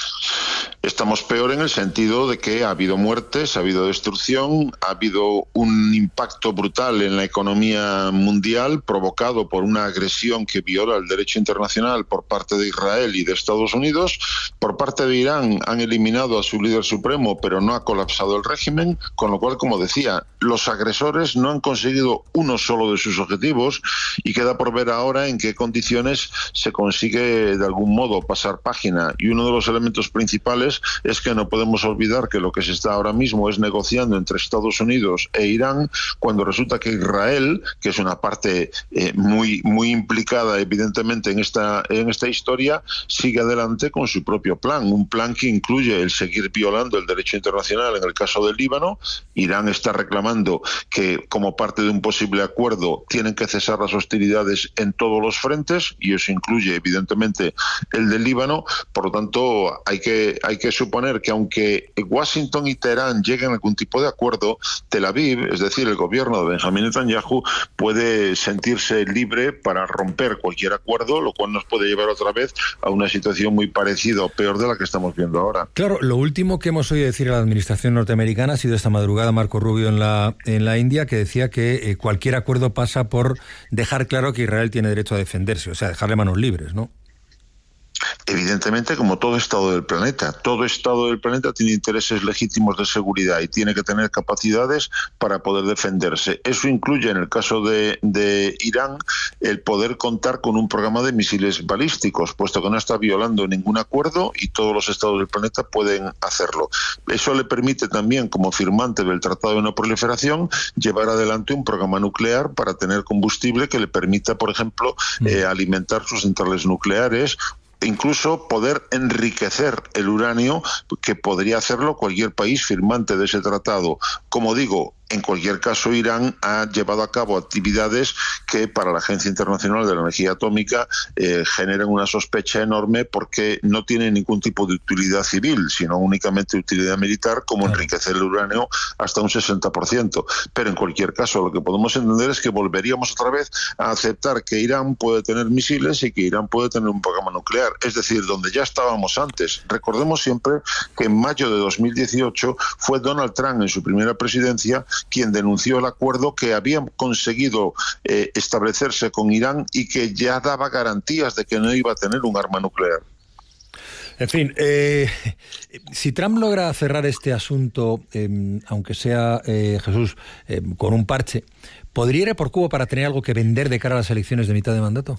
Estamos peor en el sentido de que ha habido muertes, ha habido destrucción, ha habido un impacto brutal en la economía mundial provocado por una agresión que viola el derecho internacional por parte de Israel y de Estados Unidos. Por parte de Irán han eliminado a su líder supremo, pero no ha colapsado el régimen, con lo cual, como decía, los agresores no han conseguido uno solo de sus objetivos, y queda por ver ahora en qué condiciones se consigue de algún modo pasar página. Y uno de los elementos principales es que no podemos olvidar que lo que se está ahora mismo es negociando entre Estados Unidos e Irán, cuando resulta que Israel, que es una parte muy implicada evidentemente en esta historia, sigue adelante con su propio plan, un plan que incluye el seguir violando el derecho internacional en el caso del Líbano. Irán está reclamando que, como parte de un posible acuerdo, tienen que cesar las hostilidades en todos los frentes, y eso incluye evidentemente el del Líbano. Por lo tanto, hay que suponer que, aunque Washington y Teherán lleguen a algún tipo de acuerdo, Tel Aviv, es decir, el gobierno de Benjamín Netanyahu, puede sentirse libre para romper cualquier acuerdo, lo cual nos puede llevar otra vez a una situación muy parecida o peor de la que estamos viendo ahora. Claro, lo último que hemos oído decir a la administración norteamericana ha sido esta madrugada Marco Rubio en la India, que decía que cualquier acuerdo pasa por dejar claro que Israel tiene derecho a defenderse, o sea, dejarle manos libres, ¿no? Evidentemente, como todo Estado del planeta tiene intereses legítimos de seguridad y tiene que tener capacidades para poder defenderse. Eso incluye, en el caso de Irán, el poder contar con un programa de misiles balísticos, puesto que no está violando ningún acuerdo y todos los Estados del planeta pueden hacerlo. Eso le permite también, como firmante del Tratado de No Proliferación, llevar adelante un programa nuclear para tener combustible que le permita, por ejemplo, alimentar sus centrales nucleares, incluso poder enriquecer el uranio, que podría hacerlo cualquier país firmante de ese tratado. Como digo, en cualquier caso, Irán ha llevado a cabo actividades que para la Agencia Internacional de la Energía Atómica generan una sospecha enorme, porque no tiene ningún tipo de utilidad civil, sino únicamente utilidad militar, como enriquecer el uranio hasta un 60%. Pero en cualquier caso, lo que podemos entender es que volveríamos otra vez a aceptar que Irán puede tener misiles y que Irán puede tener un programa nuclear, es decir, donde ya estábamos antes. Recordemos siempre que en mayo de 2018 fue Donald Trump, en su primera presidencia, quien denunció el acuerdo que habían conseguido establecerse con Irán y que ya daba garantías de que no iba a tener un arma nuclear. En fin, si Trump logra cerrar este asunto, aunque sea, Jesús, con un parche, ¿podría ir por Cuba para tener algo que vender de cara a las elecciones de mitad de mandato?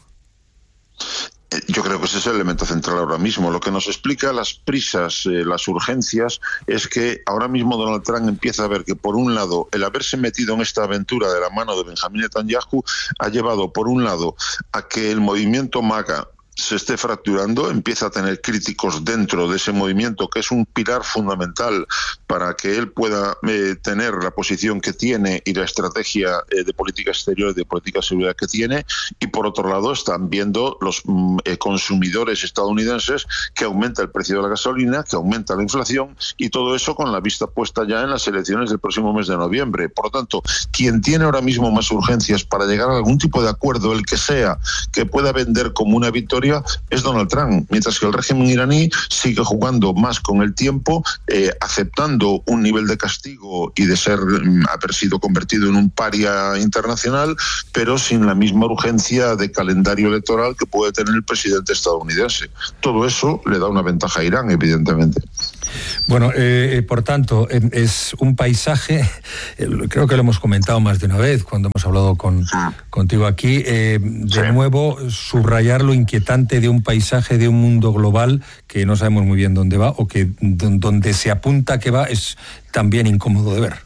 Yo creo que ese es el elemento central ahora mismo. Lo que nos explica las prisas, las urgencias, es que ahora mismo Donald Trump empieza a ver que, por un lado, el haberse metido en esta aventura de la mano de Benjamín Netanyahu ha llevado, por un lado, a que el movimiento MAGA se esté fracturando, empieza a tener críticos dentro de ese movimiento, que es un pilar fundamental para que él pueda tener la posición que tiene y la estrategia de política exterior y de política de seguridad que tiene. Y por otro lado están viendo los consumidores estadounidenses que aumenta el precio de la gasolina, que aumenta la inflación, y todo eso con la vista puesta ya en las elecciones del próximo mes de noviembre. Por lo tanto, quien tiene ahora mismo más urgencias para llegar a algún tipo de acuerdo, el que sea, que pueda vender como una victoria, es Donald Trump, mientras que el régimen iraní sigue jugando más con el tiempo, aceptando un nivel de castigo y de haber sido convertido en un paria internacional, pero sin la misma urgencia de calendario electoral que puede tener el presidente estadounidense. Todo eso le da una ventaja a Irán, evidentemente. Bueno, por tanto, es un paisaje, creo que lo hemos comentado más de una vez cuando hemos hablado contigo aquí, de nuevo subrayar lo inquietante de un paisaje, de un mundo global que no sabemos muy bien dónde va, o que donde se apunta que va es también incómodo de ver.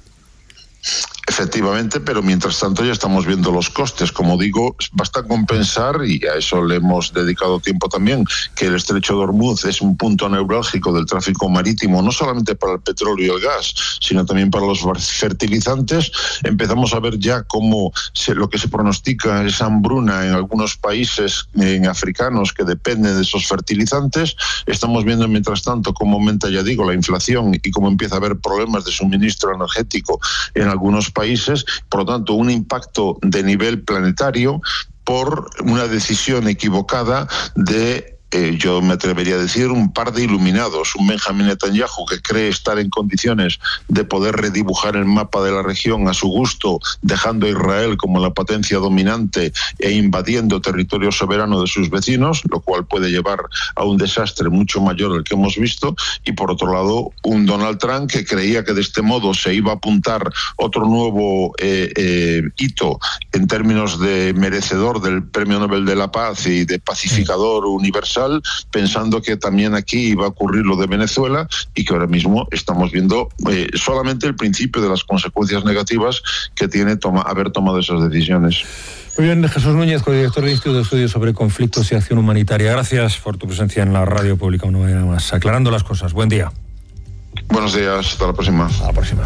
Efectivamente, pero mientras tanto ya estamos viendo los costes. Como digo, basta compensar, y a eso le hemos dedicado tiempo también, que el estrecho de Hormuz es un punto neurálgico del tráfico marítimo, no solamente para el petróleo y el gas, sino también para los fertilizantes. Empezamos a ver ya cómo lo que se pronostica es hambruna en algunos países africanos que dependen de esos fertilizantes. Estamos viendo mientras tanto cómo aumenta, ya digo, la inflación y cómo empieza a haber problemas de suministro energético en algunos países. Por lo tanto, un impacto de nivel planetario por una decisión equivocada de yo me atrevería a decir un par de iluminados, un Benjamín Netanyahu que cree estar en condiciones de poder redibujar el mapa de la región a su gusto, dejando a Israel como la potencia dominante e invadiendo territorio soberano de sus vecinos, lo cual puede llevar a un desastre mucho mayor del que hemos visto. Y por otro lado, un Donald Trump que creía que de este modo se iba a apuntar otro nuevo hito en términos de merecedor del Premio Nobel de la Paz y de pacificador universal, pensando que también aquí iba a ocurrir lo de Venezuela, y que ahora mismo estamos viendo solamente el principio de las consecuencias negativas que tiene haber tomado esas decisiones. Muy bien, Jesús Núñez, codirector del Instituto de Estudios sobre Conflictos y Acción Humanitaria. Gracias por tu presencia en la Radio Pública una mañana más, aclarando las cosas. Buen día. Buenos días, hasta la próxima. Hasta la próxima.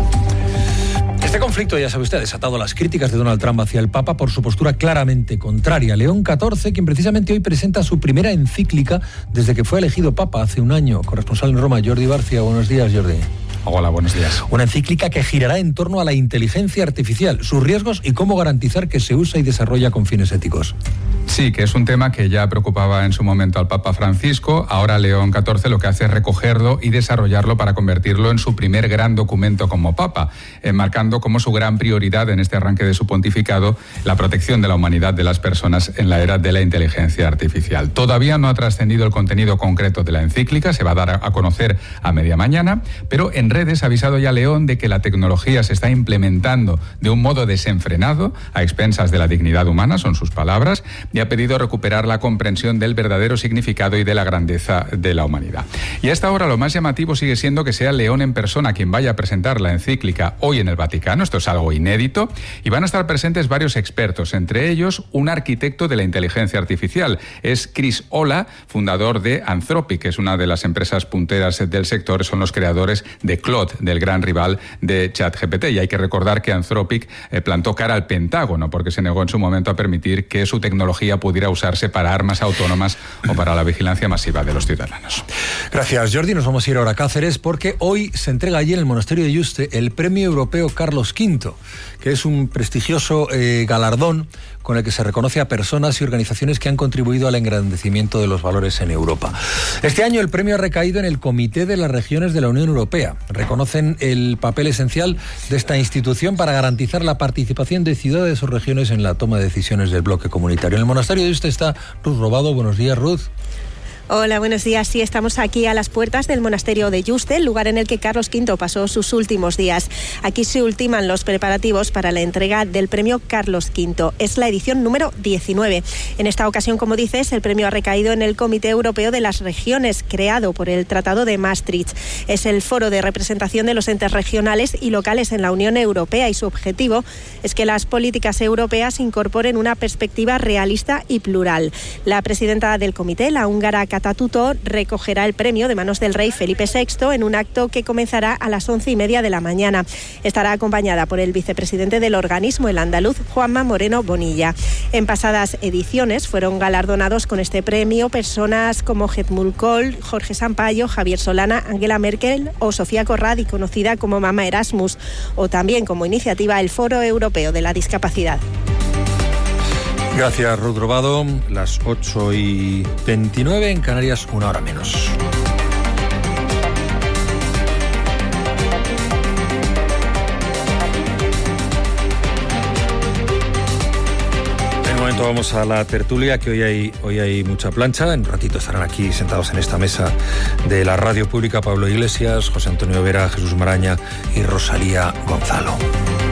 Este conflicto, ya sabe usted, ha desatado las críticas de Donald Trump hacia el Papa por su postura claramente contraria. León XIV, quien precisamente hoy presenta su primera encíclica desde que fue elegido Papa hace un año. Corresponsal en Roma, Jordi Barcia. Buenos días, Jordi. Hola, buenos días. Una encíclica que girará en torno a la inteligencia artificial, sus riesgos y cómo garantizar que se usa y desarrolla con fines éticos. Sí, que es un tema que ya preocupaba en su momento al Papa Francisco. Ahora León XIV lo que hace es recogerlo y desarrollarlo para convertirlo en su primer gran documento como Papa, enmarcando como su gran prioridad en este arranque de su pontificado la protección de la humanidad de las personas en la era de la inteligencia artificial. Todavía no ha trascendido el contenido concreto de la encíclica, se va a dar a conocer a media mañana, pero en redes ha avisado ya León de que la tecnología se está implementando de un modo desenfrenado, a expensas de la dignidad humana, son sus palabras, y ha pedido recuperar la comprensión del verdadero significado y de la grandeza de la humanidad. Y a esta hora lo más llamativo sigue siendo que sea León en persona quien vaya a presentar la encíclica hoy en el Vaticano. Esto es algo inédito, y van a estar presentes varios expertos, entre ellos un arquitecto de la inteligencia artificial. Es Chris Olah, fundador de Anthropic, que es una de las empresas punteras del sector, son los creadores de Claude, del gran rival de ChatGPT. Y hay que recordar que Anthropic plantó cara al Pentágono porque se negó en su momento a permitir que su tecnología pudiera usarse para armas autónomas o para la vigilancia masiva de los ciudadanos. Gracias, Jordi. Nos vamos a ir ahora a Cáceres porque hoy se entrega allí en el Monasterio de Yuste el Premio Europeo Carlos V, que es un prestigioso galardón con el que se reconoce a personas y organizaciones que han contribuido al engrandecimiento de los valores en Europa. Este año el premio ha recaído en el Comité de las Regiones de la Unión Europea. Reconocen el papel esencial de esta institución para garantizar la participación de ciudades o regiones en la toma de decisiones del bloque comunitario. En el Monasterio de Yuste está Ruth Robado. Buenos días, Ruth. Hola, buenos días. Sí, estamos aquí a las puertas del monasterio de Yuste, el lugar en el que Carlos V pasó sus últimos días. Aquí se ultiman los preparativos para la entrega del premio Carlos V. Es la edición número 19. En esta ocasión, como dices, el premio ha recaído en el Comité Europeo de las Regiones, creado por el Tratado de Maastricht. Es el foro de representación de los entes regionales y locales en la Unión Europea, y su objetivo es que las políticas europeas incorporen una perspectiva realista y plural. La presidenta del comité, la húngara Kata Tutó, recogerá el premio de manos del rey Felipe VI en un acto que comenzará a las 11:30 de la mañana. Estará acompañada por el vicepresidente del organismo, el andaluz Juanma Moreno Bonilla. En pasadas ediciones fueron galardonados con este premio personas como Helmut Kohl, Jorge Sampaio, Javier Solana, Angela Merkel o Sofía Corradi, conocida como Mama Erasmus, o también como iniciativa el Foro Europeo de la Discapacidad. Gracias, Ruth Robado. Las 8:29 en Canarias, 1 hora menos. En un momento vamos a la tertulia, que hoy hay mucha plancha. En un ratito estarán aquí sentados en esta mesa de la Radio Pública Pablo Iglesias, José Antonio Vera, Jesús Maraña y Rosalía Gonzalo.